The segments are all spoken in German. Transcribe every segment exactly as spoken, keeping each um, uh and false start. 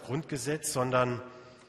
Grundgesetz, sondern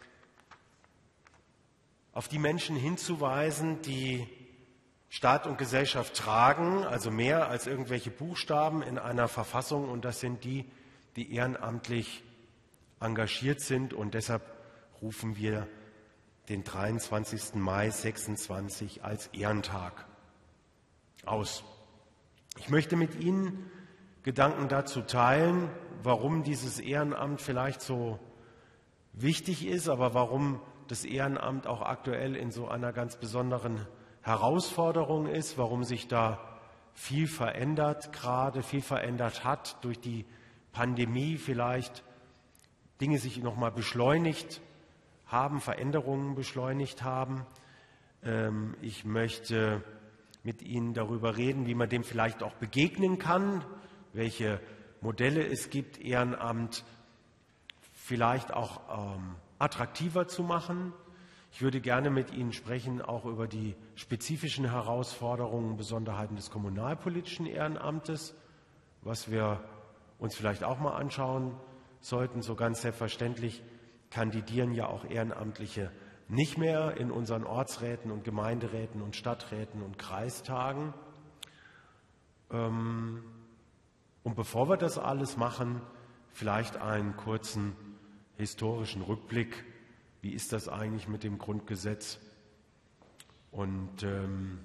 auf die Menschen hinzuweisen, die Staat und Gesellschaft tragen, also mehr als irgendwelche Buchstaben in einer Verfassung, und das sind die, die ehrenamtlich engagiert sind, und deshalb rufen wir den dreiundzwanzigsten Mai sechsundzwanzig als Ehrentag aus. Ich möchte mit Ihnen Gedanken dazu teilen, warum dieses Ehrenamt vielleicht so wichtig ist, aber warum das Ehrenamt auch aktuell in so einer ganz besonderen Herausforderung ist, warum sich da viel verändert, gerade viel verändert hat durch die Pandemie, vielleicht Dinge sich noch mal beschleunigt haben, Veränderungen beschleunigt haben. Ich möchte mit Ihnen darüber reden, wie man dem vielleicht auch begegnen kann, welche Modelle es gibt, Ehrenamt vielleicht auch ähm, attraktiver zu machen. Ich würde gerne mit Ihnen sprechen, auch über die spezifischen Herausforderungen und Besonderheiten des kommunalpolitischen Ehrenamtes, was wir uns vielleicht auch mal anschauen sollten. So ganz selbstverständlich kandidieren ja auch Ehrenamtliche nicht mehr in unseren Ortsräten und Gemeinderäten und Stadträten und Kreistagen. Und bevor wir das alles machen, vielleicht einen kurzen historischen Rückblick. Wie ist das eigentlich mit dem Grundgesetz? Und ähm,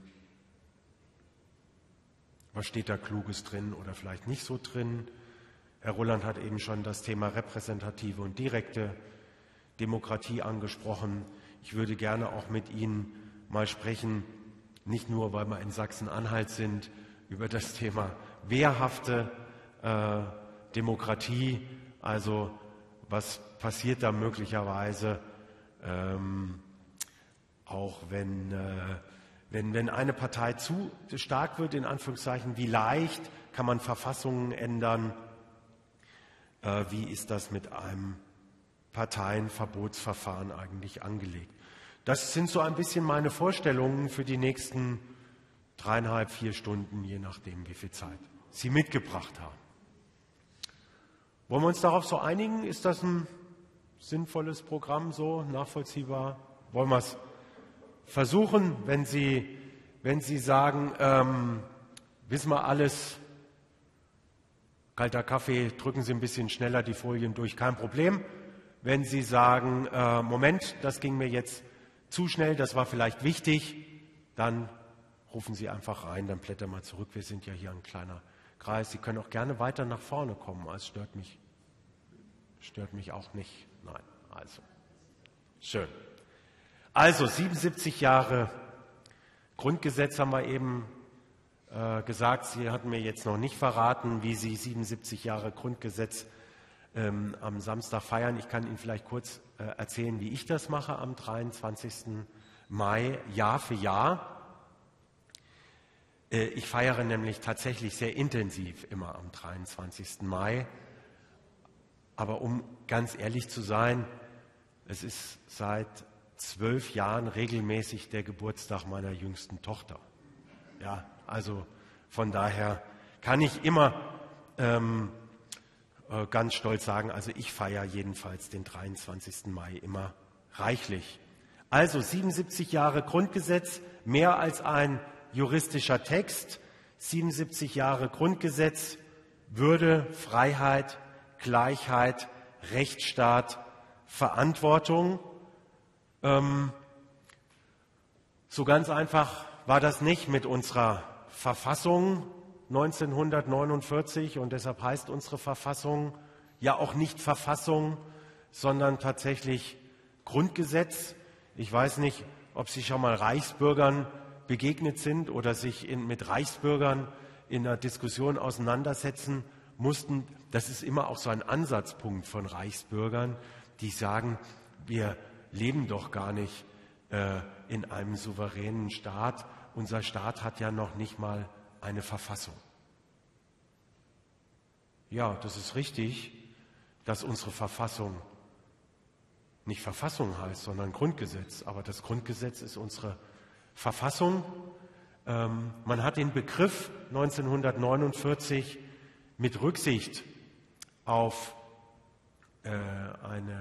was steht da Kluges drin oder vielleicht nicht so drin? Herr Rolland hat eben schon das Thema repräsentative und direkte Demokratie angesprochen. Ich würde gerne auch mit Ihnen mal sprechen, nicht nur, weil wir in Sachsen-Anhalt sind, über das Thema wehrhafte äh, Demokratie, also was passiert da möglicherweise, ähm, auch wenn, äh, wenn, wenn eine Partei zu stark wird, in Anführungszeichen, wie leicht kann man Verfassungen ändern, äh, wie ist das mit einem Parteienverbotsverfahren eigentlich angelegt. Das sind so ein bisschen meine Vorstellungen für die nächsten dreieinhalb, vier Stunden, je nachdem, wie viel Zeit Sie mitgebracht haben. Wollen wir uns darauf so einigen? Ist das ein sinnvolles Programm, so nachvollziehbar? Wollen wir es versuchen? Wenn Sie, wenn Sie sagen, ähm, wissen wir alles, kalter Kaffee, drücken Sie ein bisschen schneller die Folien durch, kein Problem. Wenn Sie sagen, äh, Moment, das ging mir jetzt zu schnell, das war vielleicht wichtig, dann rufen Sie einfach rein, dann blättern wir zurück. Wir sind ja hier ein kleiner Kreis. Sie können auch gerne weiter nach vorne kommen, es stört mich, stört mich auch nicht. Nein, also, schön. Also, siebenundsiebzig Jahre Grundgesetz haben wir eben äh, gesagt. Sie hatten mir jetzt noch nicht verraten, wie Sie siebenundsiebzig Jahre Grundgesetz ähm, am Samstag feiern. Ich kann Ihnen vielleicht kurz äh, erzählen, wie ich das mache am dreiundzwanzigsten Mai, Jahr für Jahr. Äh, ich feiere nämlich tatsächlich sehr intensiv immer am dreiundzwanzigsten Mai. Aber um ganz ehrlich zu sein, es ist seit zwölf Jahren regelmäßig der Geburtstag meiner jüngsten Tochter. Ja, also von daher kann ich immer ähm, äh, ganz stolz sagen, also ich feiere jedenfalls den dreiundzwanzigsten Mai immer reichlich. Also siebenundsiebzig Jahre Grundgesetz, mehr als ein juristischer Text, siebenundsiebzig Jahre Grundgesetz, Würde, Freiheit, Gleichheit, Rechtsstaat, Verantwortung. Ähm, so ganz einfach war das nicht mit unserer Verfassung neunzehnhundertneunundvierzig, und deshalb heißt unsere Verfassung ja auch nicht Verfassung, sondern tatsächlich Grundgesetz. Ich weiß nicht, ob Sie schon mal Reichsbürgern begegnet sind oder sich in, mit Reichsbürgern in einer Diskussion auseinandersetzen mussten. Das ist immer auch so ein Ansatzpunkt von Reichsbürgern, die sagen, wir leben doch gar nicht äh, in einem souveränen Staat. Unser Staat hat ja noch nicht mal eine Verfassung. Ja, das ist richtig, dass unsere Verfassung nicht Verfassung heißt, sondern Grundgesetz. Aber das Grundgesetz ist unsere Verfassung. Ähm, man hat den Begriff neunzehnhundertneunundvierzig mit Rücksicht auf äh, eine